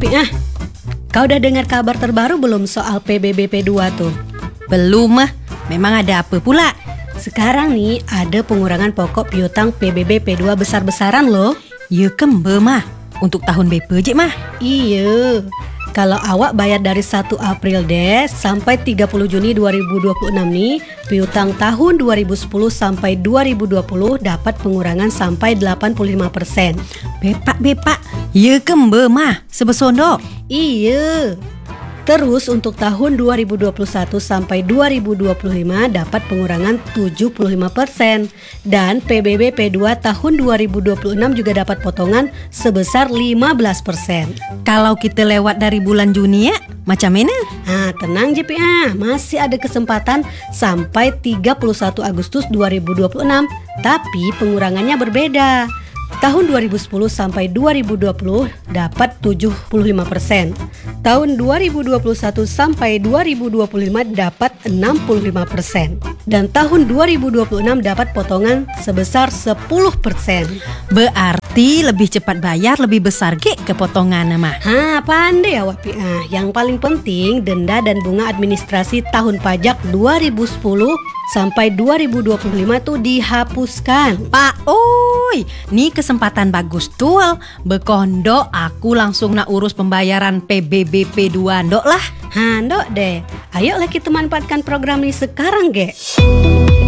Kau udah dengar kabar terbaru belum soal PBB P2 tuh? Belum mah, memang ada apa pula? Sekarang nih ada pengurangan pokok piutang PBB P2 besar-besaran loh. Ya kembe mah, untuk tahun BP je mah. Iya, kalau awak bayar dari 1 April deh sampai 30 Juni 2026 nih, piutang tahun 2010 sampai 2020 dapat pengurangan sampai 85%. Bepak, ya kembe mah, sebesondok. Iya. Terus untuk tahun 2021 sampai 2025 dapat pengurangan 75%. Dan PBB P2 tahun 2026 juga dapat potongan sebesar 15%. Kalau kita lewat dari bulan Juni ya, macam mana? Tenang JPA, masih ada kesempatan sampai 31 Agustus 2026. Tapi pengurangannya berbeda. Tahun 2010 sampai 2020 dapat 75%. Tahun 2021 sampai 2025 dapat 65%. Dan tahun 2026 dapat potongan sebesar 10%. Berarti lebih cepat bayar, lebih besar kepotongan mah. Pandai awak PA. Yang paling penting denda dan bunga administrasi tahun pajak 2010 sampai 2025 tuh dihapuskan. Pak, nih kesempatan bagus tuh. Bekondo aku langsung nak urus pembayaran PBB P2 ndok lah. Ndok deh. Ayo kita manfaatkan program ini sekarang, Ge.